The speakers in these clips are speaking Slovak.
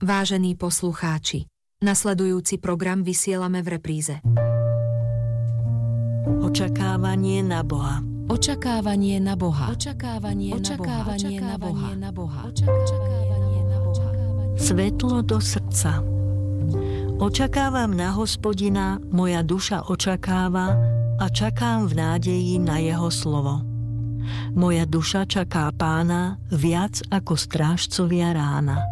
Vážení poslucháči, nasledujúci program vysielame v repríze. Očakávanie na Boha. Očakávanie na Boha. Očakávanie na Boha. Svetlo do srdca. Očakávam na Hospodina, moja duša očakáva a čakám v nádeji na jeho slovo. Moja duša čaká Pána viac ako strážcovia rána.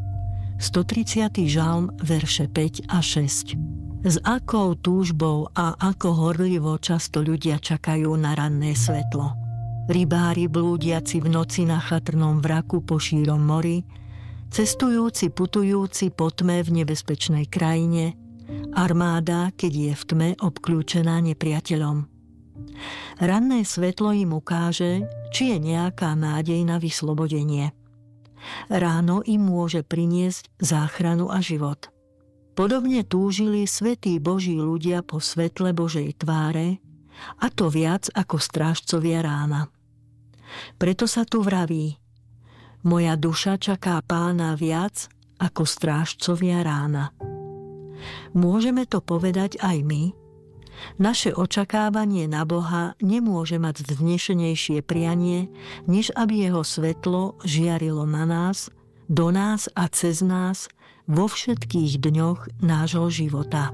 130. žalm, verše 5 a 6. S akou túžbou a ako horlivo často ľudia čakajú na ranné svetlo. Rybári blúdiaci v noci na chatrnom vraku po šírom mori, cestujúci, putujúci po tme v nebezpečnej krajine, armáda, keď je v tme obklúčená nepriateľom. Ranné svetlo im ukáže, či je nejaká nádej na vyslobodenie. Ráno im môže priniesť záchranu a život. Podobne túžili svätí Boží ľudia po svetle Božej tváre, a to viac ako strážcovia rána. Preto sa tu vraví: moja duša čaká Pána viac ako strážcovia rána. Môžeme to povedať aj my? Naše očakávanie na Boha nemôže mať vznešenejšie prianie, než aby jeho svetlo žiarilo na nás, do nás a cez nás vo všetkých dňoch nášho života.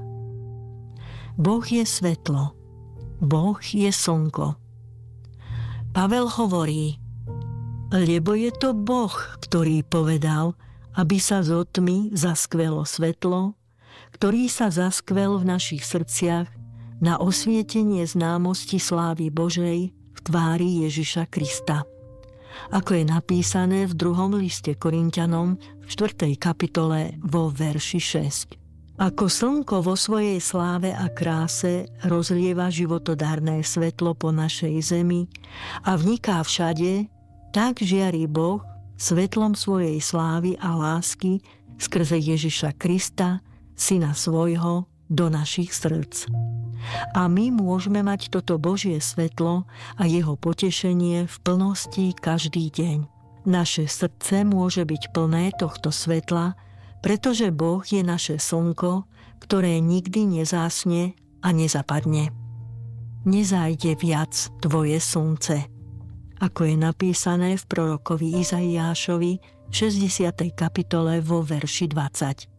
Boh je svetlo. Boh je slnko. Pavel hovorí: lebo je to Boh, ktorý povedal, aby sa zo tmy zaskvelo svetlo, ktorý sa zaskvel v našich srdciach na osvietenie známosti slávy Božej v tvári Ježiša Krista. Ako je napísané v 2. liste Korinťanom v 4. kapitole vo verši 6. Ako slnko vo svojej sláve a kráse rozlieva životodárne svetlo po našej zemi a vniká všade, tak žiari Boh svetlom svojej slávy a lásky skrze Ježiša Krista, Syna svojho, do našich srdc. A my môžeme mať toto Božie svetlo a jeho potešenie v plnosti každý deň. Naše srdce môže byť plné tohto svetla, pretože Boh je naše slnko, ktoré nikdy nezásne a nezapadne. Nezájde viac tvoje slnce. Ako je napísané v prorokovi Izaiášovi v 60. kapitole vo verši 20.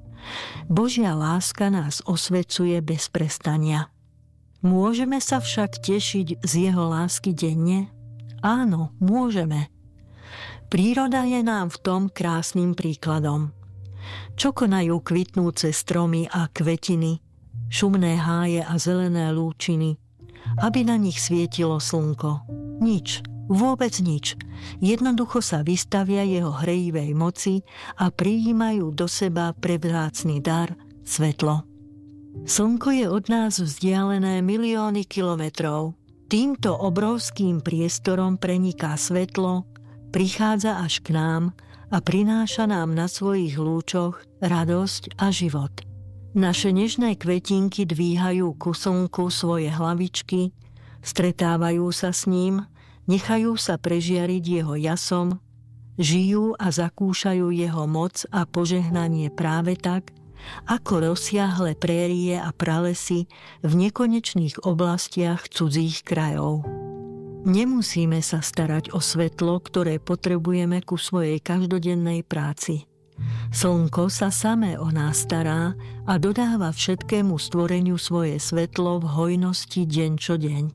Božia láska nás osvecuje bez prestania. Môžeme sa však tešiť z jeho lásky denne? Áno, môžeme. Príroda je nám v tom krásnym príkladom. Čo konajú kvitnúce stromy a kvetiny, šumné háje a zelené lúčiny, aby na nich svietilo slnko? Nič. Vôbec nič. Jednoducho sa vystavia jeho hrejivej moci a prijímajú do seba prevzácny dar, svetlo. Slnko je od nás vzdialené milióny kilometrov. Týmto obrovským priestorom preniká svetlo, prichádza až k nám a prináša nám na svojich lúčoch radosť a život. Naše nežné kvetinky dvíhajú ku slnku svoje hlavičky, stretávajú sa s ním, nechajú sa prežiariť jeho jasom, žijú a zakúšajú jeho moc a požehnanie práve tak, ako rozsiahle prérie a pralesy v nekonečných oblastiach cudzích krajov. Nemusíme sa starať o svetlo, ktoré potrebujeme ku svojej každodennej práci. Slnko sa samé o nás stará a dodáva všetkému stvoreniu svoje svetlo v hojnosti deň čo deň.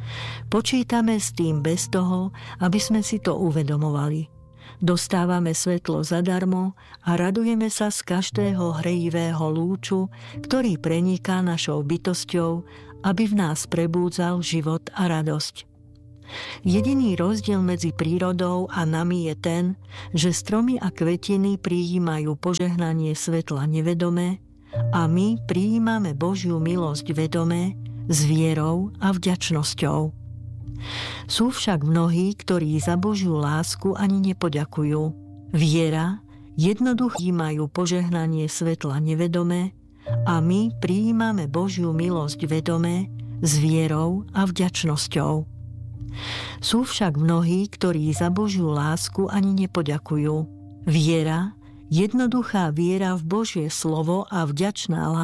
Počítame s tým bez toho, aby sme si to uvedomovali. Dostávame svetlo zadarmo a radujeme sa z každého hrejivého lúču, ktorý preniká našou bytosťou, aby v nás prebúdzal život a radosť. Jediný rozdiel medzi prírodou a nami je ten, že stromy a kvetiny prijímajú požehnanie svetla nevedomé a my prijímame Božiu milosť vedomé, s vierou a vďačnosťou. Sú však mnohí, ktorí za Božiu lásku ani nepoďakujú. Viera, jednoducho majú požehnanie svetla nevedomé a my prijímame Božiu milosť vedomé s vierou a vďačnosťou. Sú však mnohí, ktorí za Božiu lásku ani nepoďakujú. Viera, Jednoduchá viera v Božie slovo a vďačná